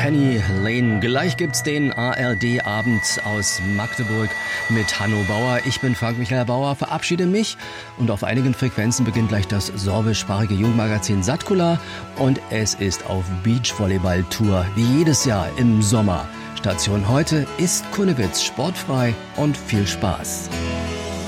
Penny Lane. Gleich gibt's den ARD-Abend aus Magdeburg mit Hanno Bauer. Ich bin Frank-Michael Bauer, verabschiede mich und auf einigen Frequenzen beginnt gleich das sorbischsprachige Jugendmagazin Satkula und es ist auf Beachvolleyball-Tour wie jedes Jahr im Sommer. Station heute ist Kunnewitz, sportfrei und viel Spaß.